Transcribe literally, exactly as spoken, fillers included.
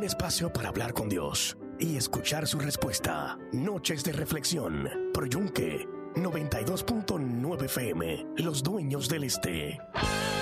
Un espacio para hablar con Dios y escuchar su respuesta. Noches de reflexión. Pro Yunque noventa y dos punto nueve F M. Los dueños del este.